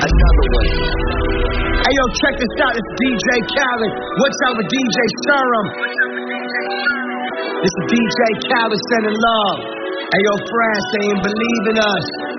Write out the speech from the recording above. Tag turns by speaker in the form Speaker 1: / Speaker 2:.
Speaker 1: Another one. Hey yo, check this out, it's DJ Khaled. What's up with DJ Serum? This is DJ Khaled sending love. Hey yo, France, they ain't believe in us.